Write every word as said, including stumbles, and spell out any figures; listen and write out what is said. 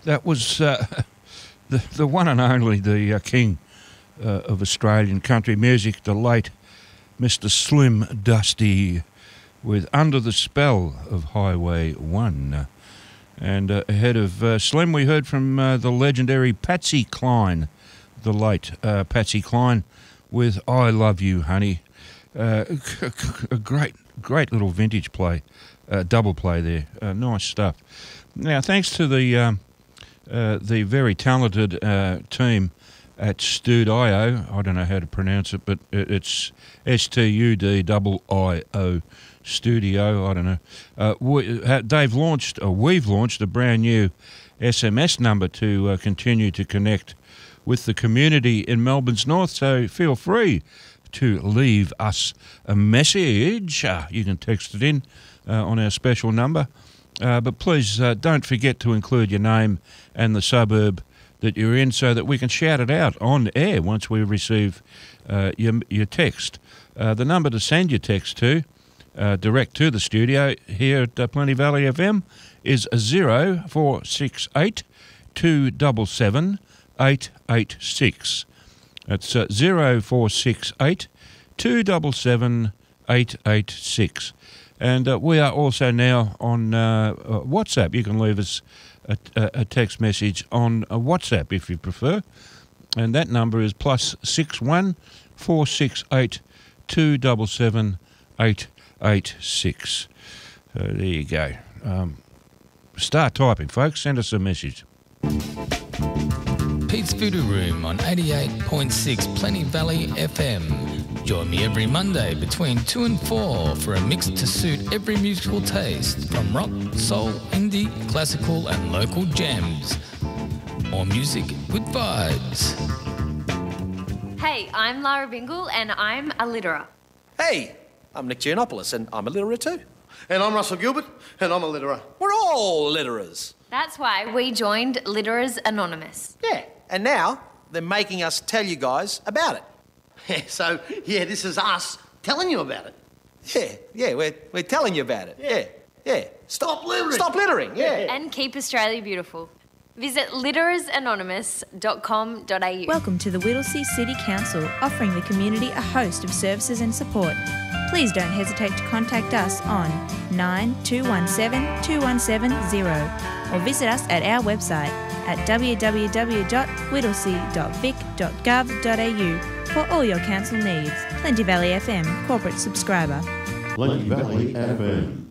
That was uh, the the one and only, the uh, king uh, of Australian country music, the late Mister Slim Dusty, with Under the Spell of Highway one. And uh, ahead of uh, Slim, we heard from uh, the legendary Patsy Cline, the late uh, Patsy Cline, with I Love You, Honey. Uh, a great, great little vintage play, uh, double play there. Uh, nice stuff. Now, thanks to the um, uh, the very talented uh, team at Studio, I don't know how to pronounce it, but it's S T U D I O, Studio, I don't know. Uh, we, they've launched, or we've launched a brand new S M S number to uh, continue to connect with the community in Melbourne's North, so feel free to leave us a message. Uh, you can text it in uh, on our special number. Uh, but please uh, don't forget to include your name and the suburb that you're in so that we can shout it out on air once we receive uh, your, your text. Uh, the number to send your text to, uh, direct to the studio here at uh, Plenty Valley F M, is zero four six eight two seven seven eight eight six. That's uh, zero four six eight two seven seven eight eight six. And uh, we are also now on uh, uh, WhatsApp. You can leave us a, a text message on uh, WhatsApp if you prefer. And that number is plus six one four six eight two seven seven eight eight six. Uh, there you go. Um, start typing, folks. Send us a message. Pete's Voodoo Room on eighty-eight point six Plenty Valley F M. Join me every Monday between two and four for a mix to suit every musical taste, from rock, soul, indie, classical and local jams. More music with vibes. Hey, I'm Lara Bingle and I'm a litterer. Hey, I'm Nick Giannopoulos and I'm a litterer too. And I'm Russell Gilbert and I'm a litterer. We're all litterers. That's why we joined Litterers Anonymous. Yeah, and now they're making us tell you guys about it. Yeah, so, yeah, this is us telling you about it. Yeah, yeah, we're, we're telling you about it. Yeah, yeah. Stop littering. Stop littering, yeah. And keep Australia beautiful. Visit litterers anonymous dot com dot a u. Welcome to the Whittlesea City Council, offering the community a host of services and support. Please don't hesitate to contact us on nine two one seven two one seven zero or visit us at our website at w w w dot whittlesea dot vic dot gov dot a u for all your council needs. Plenty Valley F M, corporate subscriber. Plenty Valley F M.